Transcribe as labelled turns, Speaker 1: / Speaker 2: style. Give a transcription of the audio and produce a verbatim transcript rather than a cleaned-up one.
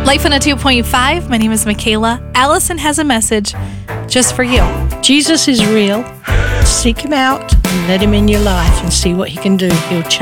Speaker 1: Life on a two point five. My name is Michaela. Allison has a message just for you.
Speaker 2: Jesus is real. Seek him out and let him in your life and see what he can do. He'll change